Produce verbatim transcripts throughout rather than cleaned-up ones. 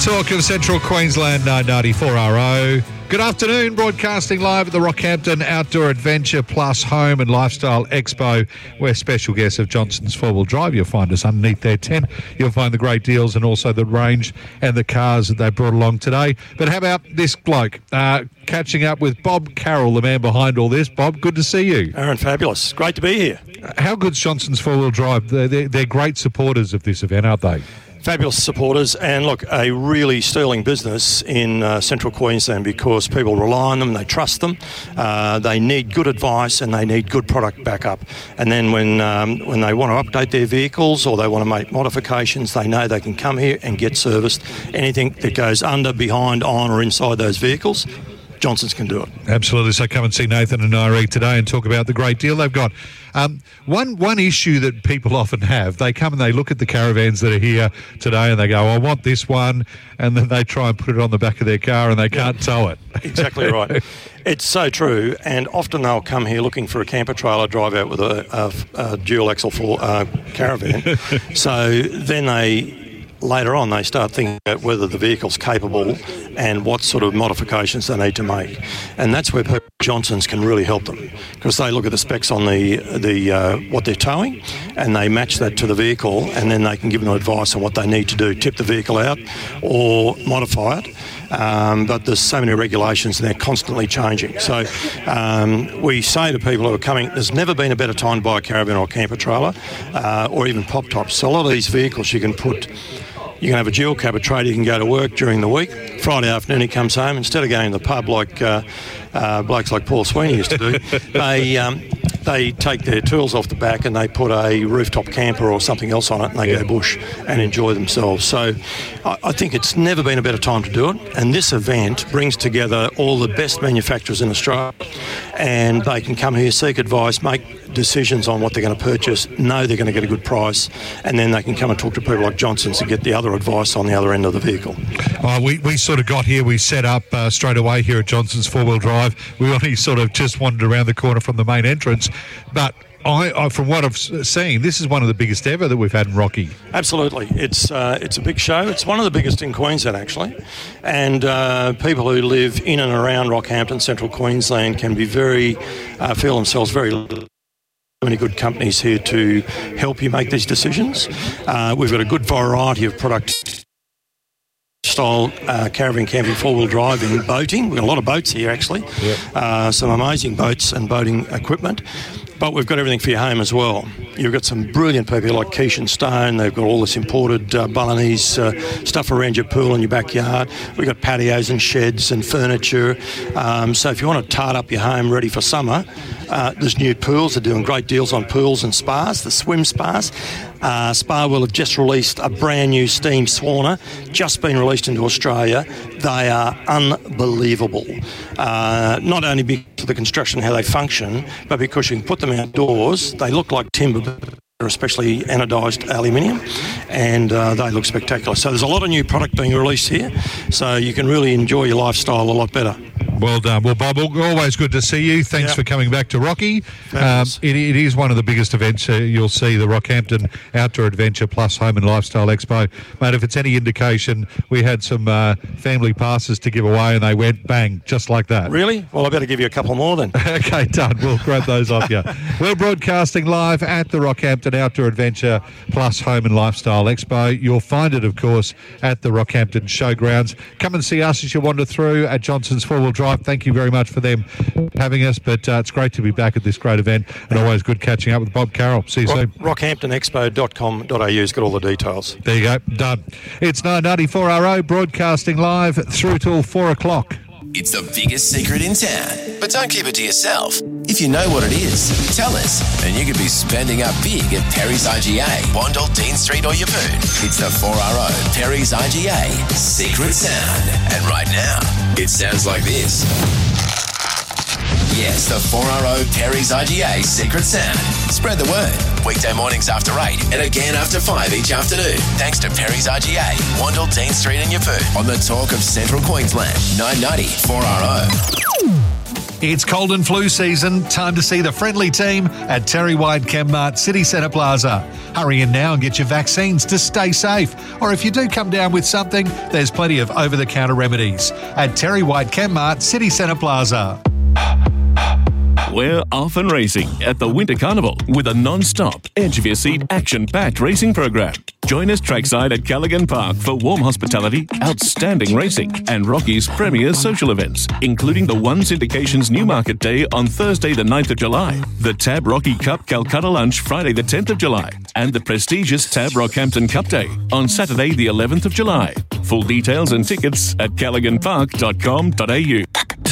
talk of Central Queensland nine ninety-four R O. Good afternoon, broadcasting live at the Rockhampton Outdoor Adventure Plus Home and Lifestyle Expo. We're special guests of Johnson's four-wheel drive. You'll find us underneath their tent. You'll find the great deals and also the range and the cars that they brought along today. But how about this bloke? Uh, catching up with Bob Carroll, the man behind all this. Bob, good to see you. Aaron, fabulous. Great to be here. How good's Johnson's four-wheel drive? They're, they're, they're great supporters of this event, aren't they? Fabulous supporters, and look, a really sterling business in uh, Central Queensland because people rely on them, they trust them, uh, they need good advice and they need good product backup. And then when um, when they want to update their vehicles or they want to make modifications, they know they can come here and get serviced. Anything that goes under, behind, on or inside those vehicles, Johnson's can do it. Absolutely. So come and see Nathan and Nairi today and talk about the great deal they've got. Um, one one issue that people often have, they come and they look at the caravans that are here today and they go, I want this one, and then they try and put it on the back of their car and they can't tow it. Exactly right. It's so true, and often they'll come here looking for a camper trailer, drive out with a, a, a dual axle for uh, caravan. So then they... Later on, they start thinking about whether the vehicle's capable and what sort of modifications they need to make. And that's where people, Johnson's can really help them, because they look at the specs on the the uh, what they're towing and they match that to the vehicle, and then they can give them advice on what they need to do, tip the vehicle out or modify it. Um, but there's so many regulations and they're constantly changing. So um, we say to people who are coming, there's never been a better time to buy a caravan or a camper trailer uh, or even pop tops. So a lot of these vehicles you can put... You can have a dual cab trader, you can go to work during the week. Friday afternoon he comes home, instead of going to the pub like uh, uh, blokes like Paul Sweeney used to do, they um, they take their tools off the back and they put a rooftop camper or something else on it and they yeah. go bush and enjoy themselves. So I, I think it's never been a better time to do it, and this event brings together all the best manufacturers in Australia, and they can come here, seek advice, make decisions on what they're going to purchase, know they're going to get a good price, and then they can come and talk to people like Johnson's to get the other advice on the other end of the vehicle. Uh, we, we sort of got here, we set up uh, straight away here at Johnson's four-wheel drive. We only sort of just wandered around the corner from the main entrance, but I, I, from what I've seen, this is one of the biggest ever that we've had in Rocky. Absolutely. It's uh, it's a big show. It's one of the biggest in Queensland, actually. And uh, people who live in and around Rockhampton, Central Queensland, can be very, uh, feel themselves very... many good companies here to help you make these decisions. Uh, we've got a good variety of product style uh, caravan camping four-wheel drive in boating. We've got a lot of boats here, actually. Yep. Uh, some amazing boats and boating equipment. But we've got everything for your home as well. You've got some brilliant people like Quiche and Stone. They've got all this imported uh, Balinese uh, stuff around your pool and your backyard. We've got patios and sheds and furniture. Um, so if you want to tart up your home ready for summer, uh, there's new pools. They're doing great deals on pools and spas, the swim spas. Uh, Spa will have just released a brand new steam sauna, just been released into Australia. They are unbelievable. Uh, not only because of the construction, how they function, but because you can put them outdoors. They look like timber, especially anodised aluminium, and uh, they look spectacular. So there's a lot of new product being released here, so you can really enjoy your lifestyle a lot better. Well done. Well, Bob, always good to see you. Thanks yep. for coming back to Rocky. Um, it, it is one of the biggest events uh, you'll see, the Rockhampton Outdoor Adventure Plus Home and Lifestyle Expo. Mate, if it's any indication, we had some uh, family passes to give away and they went bang, just like that. Really? Well, I better give you a couple more then. Okay, done. We'll grab those off you. We're broadcasting live at the Rockhampton Outdoor Adventure Plus Home and Lifestyle Expo. You'll find it, of course, at the Rockhampton Showgrounds. Come and see us as you wander through at Johnson's four-wheel drive. Thank you very much for them having us, but uh, it's great to be back at this great event, and always good catching up with Bob Carroll. See you Rock, soon. rockhampton expo dot com dot a u's got all the details. There you go. Done. It's nine ninety-four R O, broadcasting live through till four o'clock. It's the biggest secret in town, but don't keep it to yourself. If you know what it is, tell us, and you could be spending up big at Perry's I G A, Wandle, Dean Street or Yeppoon. It's the four R O Perry's I G A Secret Sound. And right now, it sounds like this. Yes, the four R O Perry's I G A Secret Sound. Spread the word. Weekday mornings after eight and again after five each afternoon. Thanks to Perry's I G A, Wandle, Dean Street and Yeppoon. On the talk of Central Queensland, nine ninety four R O. It's cold and flu season. Time to see the friendly team at Terry White Chemmart City Centre Plaza. Hurry in now and get your vaccines to stay safe. Or if you do come down with something, there's plenty of over-the-counter remedies at Terry White Chemmart City Centre Plaza. We're off and racing at the Winter Carnival with a non-stop, edge-of-your-seat, action-packed racing program. Join us trackside at Callaghan Park for warm hospitality, outstanding racing, and Rocky's premier social events, including the One Syndication's Newmarket Day on Thursday the ninth of July, the Tab Rocky Cup Calcutta Lunch Friday the tenth of July, and the prestigious Tab Rockhampton Cup Day on Saturday the eleventh of July. Full details and tickets at callaghan park dot com dot a u.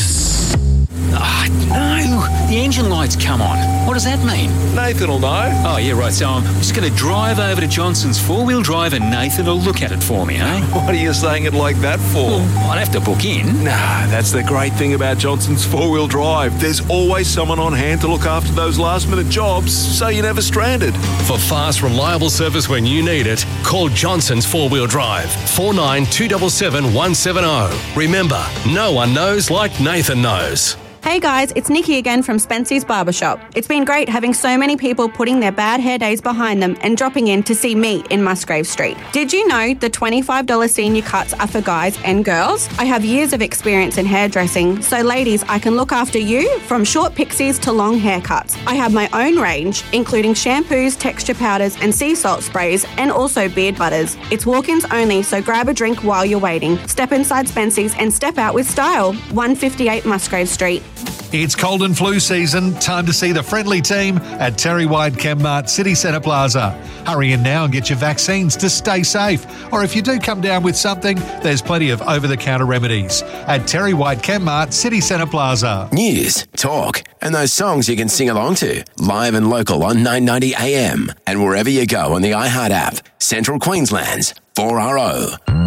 Ah, no, the engine light's come on. What does that mean? Nathan will know. Oh, yeah, right, so I'm just going to drive over to Johnson's four-wheel drive and Nathan will look at it for me, eh? What are you saying it like that for? Well, I'd have to book in. Nah, that's the great thing about Johnson's four-wheel drive. There's always someone on hand to look after those last-minute jobs, so you're never stranded. For fast, reliable service when you need it, call Johnson's four-wheel drive, four nine two seven seven one seven zero. Remember, no one knows like Nathan knows. Hey guys, it's Nikki again from Spency's Barbershop. It's been great having so many people putting their bad hair days behind them and dropping in to see me in Musgrave Street. Did you know the twenty-five dollars senior cuts are for guys and girls? I have years of experience in hairdressing, so ladies, I can look after you from short pixies to long haircuts. I have my own range, including shampoos, texture powders and sea salt sprays, and also beard butters. It's walk-ins only, so grab a drink while you're waiting. Step inside Spency's and step out with style. one fifty-eight Musgrave Street. It's cold and flu season. Time to see the friendly team at Terry White Chemmart City Centre Plaza. Hurry in now and get your vaccines to stay safe. Or if you do come down with something, there's plenty of over-the-counter remedies at Terry White Chemmart City Centre Plaza. News, talk, and those songs you can sing along to. Live and local on nine ninety A M and wherever you go on the iHeart app. Central Queensland's four R O.